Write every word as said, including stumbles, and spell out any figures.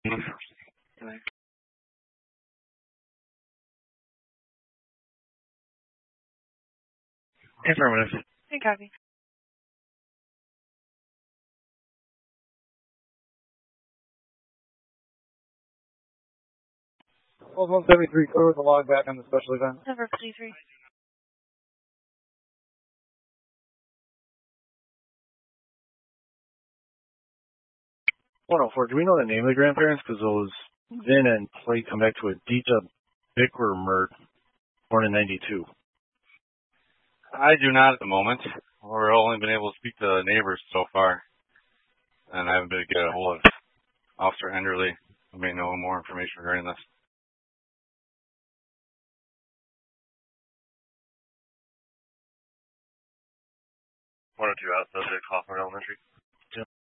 Affirmative. Hey, copy. twelve one seventy-three, clear with the log back on the special event. Number fifty-three. one oh four, do we know the name of the grandparents? Because those Vin and plate come back to Adita Bickermert, born in ninety-two. I do not at the moment. We've only been able to speak to the neighbors so far. And I haven't been able to get a hold of Officer Enderly, who may know more information regarding this. one oh two out, subject, Hawthorne Elementary.